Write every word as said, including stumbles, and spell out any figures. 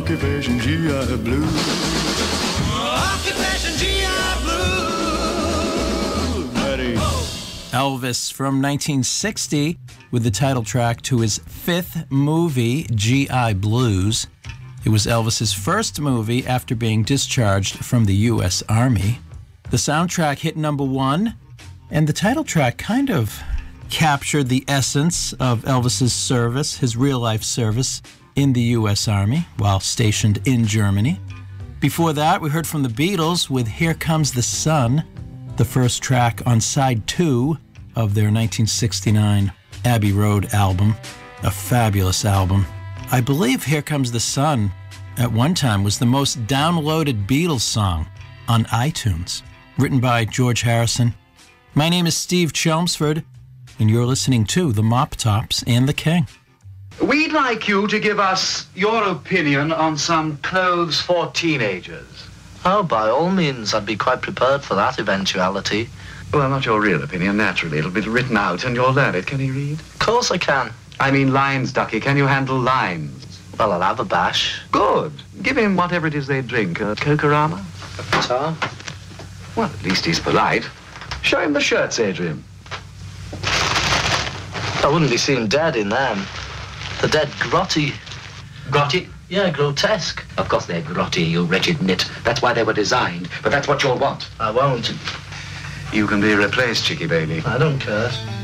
Occupation G I Blue. Occupation G I Blue. Ready. Elvis from nineteen sixty with the title track to his fifth movie, G I Blues. It was Elvis's first movie after being discharged from the U S Army. The soundtrack hit number one, and the title track kind of captured the essence of Elvis's service, his real-life service in the U S Army while stationed in Germany. Before that, we heard from the Beatles with Here Comes the Sun, the first track on side two of their nineteen sixty-nine Abbey Road album, a fabulous album. I believe Here Comes the Sun at one time was the most downloaded Beatles song on iTunes, written by George Harrison. My name is Steve Chelmsford, and you're listening to The Mop Tops and the King. We'd like you to give us your opinion on some clothes for teenagers. Oh, by all means, I'd be quite prepared for that eventuality. Well, not your real opinion, naturally. It'll be written out and you'll learn it. Can you read? Of course I can. I mean lines, Ducky. Can you handle lines? Well, I'll have a bash. Good. Give him whatever it is they drink. A Coca-Rama? A guitar? Well, at least he's polite. Show him the shirts, Adrian. I wouldn't be seen dead in them. They're dead grotty. Grotty? Yeah, grotesque. Of course they're grotty, you wretched nit. That's why they were designed, but that's what you'll want. I won't. You can be replaced, Chicky Bailey. I don't care.